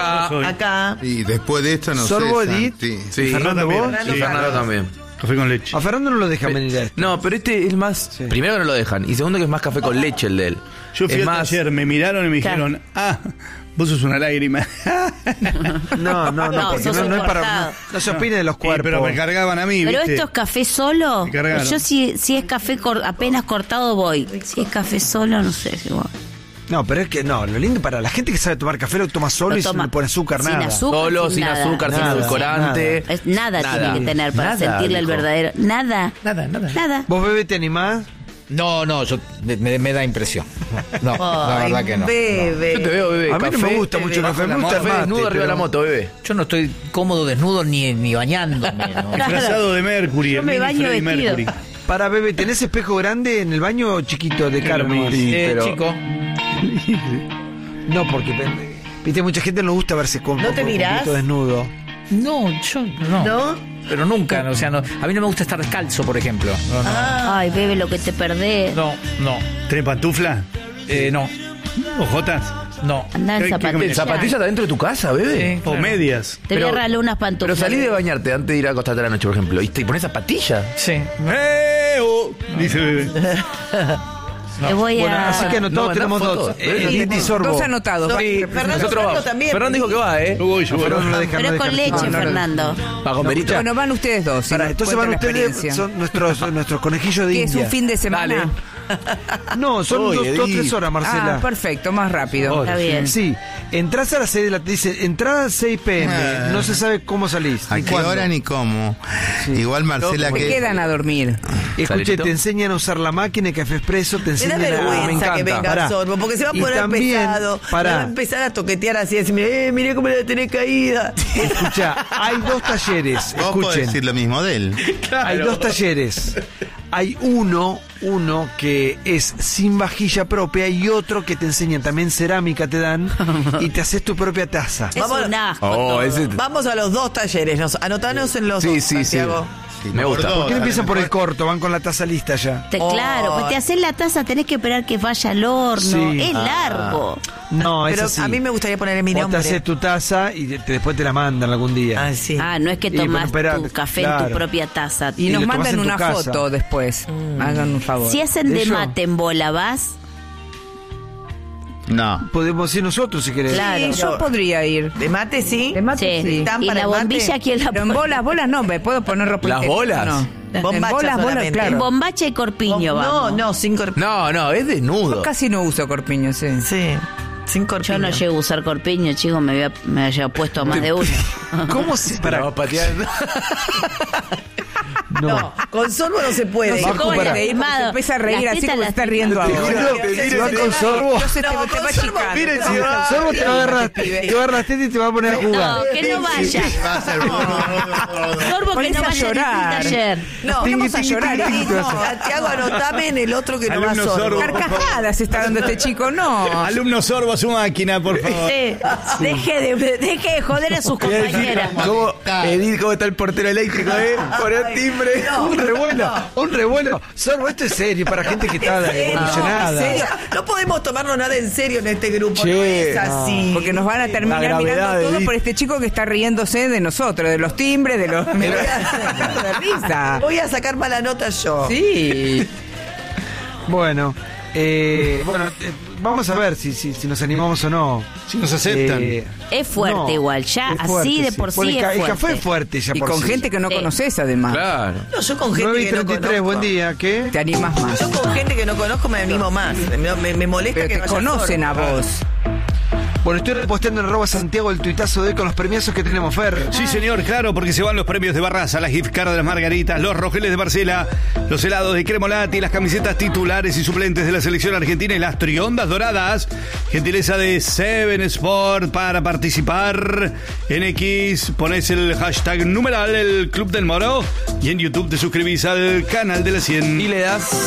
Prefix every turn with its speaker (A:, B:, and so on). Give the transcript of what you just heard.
A: Acá.
B: Y después de esto no
C: Sorbo,
B: sé.
C: Edith.
B: Sí.
D: Fernando vos.
A: Fernando
E: Y Fernando también.
D: Café con leche.
C: A Fernando no lo dejan venir a esto.
E: No, pero este es más...
C: Sí.
E: Primero que no lo dejan. Y segundo que es más café con leche el de él.
D: Yo fui
E: es
D: al taller, me miraron y me dijeron, vos sos una lágrima.
C: No, porque
A: sos
C: no es para.
A: cortado.
C: No se opine de los cuerpos.
D: Pero me cargaban a mí,
F: Pero
D: ¿viste?
F: esto es café solo.
D: Me cargaron.
F: Yo si es café apenas cortado voy. Si es café solo, no sé. Igual.
C: No, pero es que no, lo lindo para la gente que sabe tomar café lo toma solo
F: Lo
C: y
F: toma
C: no le pone azúcar,
F: sin
C: nada.
F: azúcar.
E: Solo,
F: sin
E: sin
F: nada.
E: azúcar, sin
C: Nada,
E: edulcorante.
F: Nada tiene que tener para
E: Nada,
F: sentirle el
E: dijo.
F: verdadero. Nada. Nada.
C: ¿Vos, bebé, te animás?
G: No, yo me da impresión. No, la
A: Ay,
G: verdad que no.
A: bebé.
E: Yo te veo, bebé.
C: A mí no me gusta mucho el café, me gusta el
E: Café
C: mate,
E: desnudo arriba de la
C: pero-
E: moto, bebé.
G: Yo no estoy cómodo desnudo ni bañándome. ¿no?
D: Disfrazado de Mercury,
F: Yo
D: el
F: me
D: mini
F: baño
D: Freddie
F: vestido.
D: Mercury.
C: Para, bebé, ¿tenés espejo grande en el baño o chiquito de Carmen?
E: Sí, pero-
G: Chico.
C: No, porque viste, mucha gente no le gusta verse con
A: ¿No te
C: con
A: mirás?
C: poquito desnudo.
G: No, yo no.
A: ¿No?
G: Pero nunca, o sea, no. A mí no me gusta estar descalzo, por ejemplo. No.
F: Ay, bebe lo que te perdés.
G: No.
D: ¿Tenés pantufla?
G: No.
D: ¿Ojotas?
G: No.
F: Andá en
D: ¿Qué
F: zapatillas.
E: ¿Zapatillas está dentro de tu casa, bebé?
D: ¿O medias?
F: Te voy a regalar unas
E: Pero
F: pantuflas.
E: salí de bañarte antes de ir a acostarte a la noche, por ejemplo. Y te pones zapatillas.
G: Sí.
D: Dice bebé.
F: Te voy
C: Bueno,
F: a...
C: así que anotados
E: No,
C: tenemos
E: mandá
C: dos.
E: fotos.
C: Edith y Sorbo.
H: Dos anotados.
A: No,
E: Sí,
A: Fernando
E: nosotros vamos.
A: también.
E: Fernando dijo que va,
D: Yo voy.
C: Pero no lo dejan,
F: Pero
C: no
F: es con
C: dejan.
F: leche,
H: No,
F: Fernando.
E: ¿Va con Verita?
H: Bueno, van ustedes dos.
C: Pará, entonces van
H: cuenten la
C: ustedes,
H: experiencia.
C: son nuestros conejillos de
H: ¿Qué es
C: India.
H: un fin de semana?
E: Dale.
C: No, son
E: Uy,
C: 2-3 horas, Marcela.
H: Ah, perfecto, más rápido.
F: Está bien.
C: Sí, entras a las 6 de la tarde, dice, entrada 6 p.m., no se sabe cómo salís.
B: ¿A
C: ni
B: qué
C: cuándo.
B: hora ni cómo? Igual Marcela
H: Se
B: que...
H: quedan a dormir.
C: Escuche,
E: ¿Salerito?
C: te enseñan a usar la máquina de café expreso, te
A: Me da
C: enseñan a...
A: vergüenza que venga
C: Pará.
A: Sorbo, porque se va a
C: Y
A: poner
C: también,
A: pesado.
C: pará.
A: Va a empezar a toquetear así, a decirme, mirá cómo la tenés caída.
C: Escucha, hay 2 talleres,
B: Vos podés
C: escuchen.
B: decir lo mismo de él.
C: Hay 2 talleres. Hay uno que es sin vajilla propia y otro que te enseñan también cerámica, te dan, y te haces tu propia taza.
F: Es
A: Vamos-
F: un asco.
E: Oh,
F: todo.
E: ese...
A: Vamos a los 2 talleres, anotanos en los
E: Sí,
A: 2,
E: sí, sí.
A: Santiago.
E: Me gusta.
C: ¿Por qué no empiezan por el corto? Van con la taza lista ya.
F: Claro, pues te haces la taza, tenés que esperar que vaya al horno.
C: Sí.
F: Es largo.
C: No, es
A: Pero
C: así.
A: a mí me gustaría ponerle mi
C: Vos te
A: nombre.
C: haces tu taza y después te la mandan algún día.
A: Ah, sí.
F: Ah, no es que
C: Y, bueno,
F: tomás
C: espera,
F: tu café en
C: claro.
F: tu propia taza.
H: Y
C: Y
H: nos
C: lo tomás
H: mandan
C: en tu
H: una
C: casa.
H: foto después. Hagan un favor.
F: Si hacen de
C: ¿Eso?
F: mate en bola, ¿vas?
B: No.
C: Podemos ir nosotros si querés.
F: Claro.
H: Sí, yo podría ir.
A: ¿De mate sí?
H: De mate sí.
A: ¿Están
F: ¿Y
A: para
F: la
A: el mate?
F: bombilla quién la
H: Pero en
F: pone?
H: bolas no, me puedo poner ropa
E: ¿Las
H: interior,
E: bolas?
H: No.
A: Bombacha
H: En bolas,
A: solamente.
F: En
H: claro.
F: bombacha y corpiño, vamos.
A: No, sin corpiño.
E: No, es desnudo.
H: Yo casi no uso corpiño, sí.
A: Sí, sin corpiño.
F: Yo no llego a usar corpiño, chicos, me había puesto a más de uno.
C: ¿Cómo se...?
E: La
C: Para,
E: vas a patear.
A: No, con Sorbo no se puede.
H: No sé
C: Marco,
H: cómo
C: pará.
H: le dimos, se empieza a reír
F: Las
H: así como
F: tetas
H: se está
F: las-
H: riendo
C: Te
H: ahora.
C: juro, va con Sorbo.
H: Entonces
A: No,
H: te va
A: con
H: a
A: Sorbo,
H: chicar.
A: mire,
C: Sí, Sorbo te va a agarrar las tetas y te va a poner a jugar.
F: No, que no vaya.
B: Va a ser...
F: Sorbo, que
H: Ponés
F: no
H: a
F: vaya
H: llorar.
F: al taller.
A: No,
C: Tingui,
A: vamos a
C: tingui,
A: llorar.
C: tingui,
A: ¿eh?
C: tingui.
A: No, Santiago, anotame en el otro que no va
D: Alumno
A: Sorbo.
D: sorbo.
H: Carcajadas está dando este chico, no.
D: Alumno Sorbo a su máquina, por favor.
F: Deje de joder a sus compañeras.
E: ¿Cómo, Edith, cómo está el portero eléctrico, Por el timbre.
C: Un revuelo. Sorbo, esto es serio para gente que está
A: ¿En serio?
C: evolucionada.
A: No podemos tomarnos nada en serio en este grupo.
E: Che,
A: no es así.
H: Porque nos van a terminar
E: La gravedad
H: mirando
E: de
H: todo
E: Edith.
H: por este chico que está riéndose de nosotros, de los timbres, de los... de risa.
A: Voy a sacar mala nota yo.
H: Sí.
C: Bueno, vamos a ver si nos animamos o no.
D: Si nos aceptan.
F: Es fuerte
C: No,
F: igual, ya
C: es
F: así
C: fuerte,
F: de por
C: Bueno,
F: sí
C: el
F: es
C: café
F: fuerte.
C: es fuerte ya
H: Y
C: por
H: con
C: sí.
H: gente que no
F: Sí.
H: conoces además.
E: Claro.
A: No, yo con gente
C: 9 y
A: que no
C: 33,
A: conozco.
C: buen día, ¿qué?
H: Te animas más.
A: Yo con gente que no conozco me animo más. Me molesta
H: Pero
A: que
H: te
A: vaya
H: conocen
A: Sorbo.
H: a vos.
C: Bueno, estoy reposteando en @Santiago el tuitazo de hoy con los premiazos que tenemos, Fer.
D: Sí, señor, claro, porque se van los premios de Barraza, las gift cards de las Margaritas, los rogeles de Barcela, los helados de Cremolati, las camisetas titulares y suplentes de la selección argentina y las triondas doradas. Gentileza de Seven Sport para participar. En X pones el hashtag numeral el Club del Moro y en YouTube te suscribís al canal de la 100.
E: Y le das